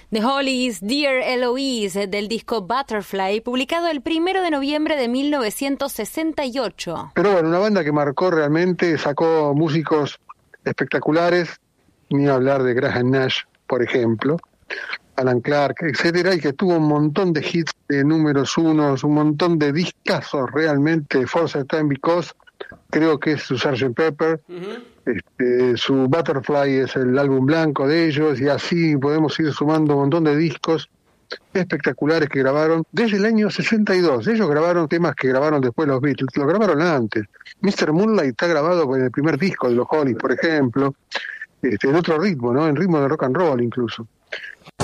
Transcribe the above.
The Hollies, Dear Eloise, del disco Butterfly, publicado el 1 de noviembre de 1968. Pero bueno, una banda que marcó realmente, sacó músicos espectaculares, ni hablar de Graham Nash, por ejemplo, Alan Clark, etcétera, y que tuvo un montón de hits de números unos, un montón de discazos realmente. Force Time Because, creo que es su Sgt. Pepper, su Butterfly es el álbum blanco de ellos, y así podemos ir sumando un montón de discos espectaculares que grabaron desde el año 62. Ellos grabaron temas que grabaron después los Beatles, lo grabaron antes. Mr. Moonlight está grabado en el primer disco de los Hollies, por ejemplo, en otro ritmo, ¿no? En ritmo de rock and roll incluso.